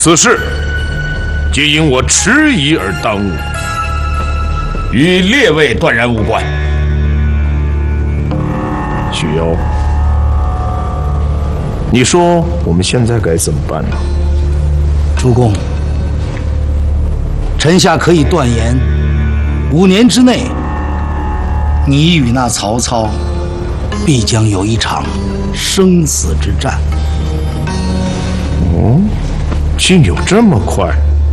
此事皆因我迟疑而耽误，与列位断然无关。许攸，你说我们现在该怎么办呢？ 主公，臣下可以断言，5年之内，你与那曹操必将有一场生死之战。 哦，竟有这么快？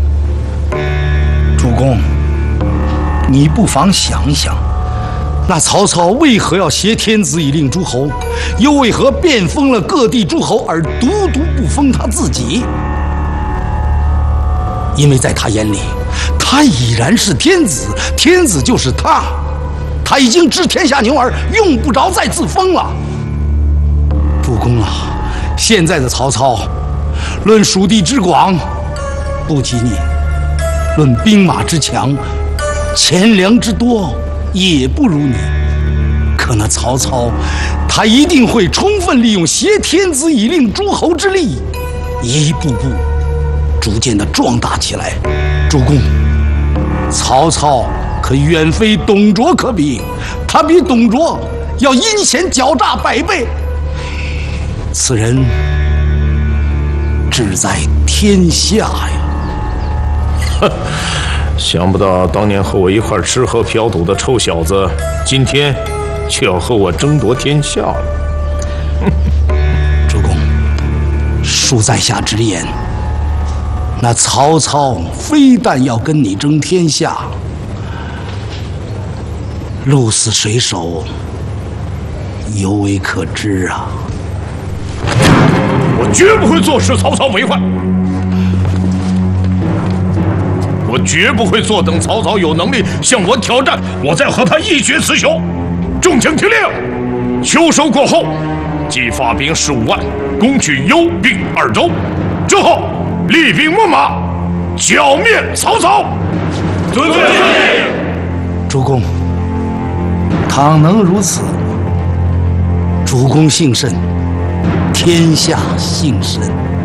主公，你不妨想想，那曹操为何要挟天子以令诸侯，又为何变封了各地诸侯，而独不封他自己？因为在他眼里，他已然是天子，天子就是他，他已经知天下牛耳，用不着再自封了。主公啊，现在的曹操，论属地之广，不及你；论兵马之强，钱粮之多，也不如你。可那曹操，他一定会充分利用挟天子以令诸侯之力，一步步逐渐地壮大起来。主公，曹操可远非董卓可比，他比董卓要阴险狡诈100倍。此人志在天下呀！ 想不到当年和我一块吃喝嫖赌的臭小子，今天却要和我争夺天下了。 主公，恕在下直言，那曹操非但要跟你争天下，鹿死谁手，犹为可知啊！ 我绝不会坐视曹操为患，我绝不会坐等曹操有能力向我挑战，我再和他一决雌雄。众将听令，秋收过后，即发兵15万，攻取幽并2州，之后厉兵秣马，剿灭曹操。遵命。 主公，倘能如此，主公幸甚，天下幸甚。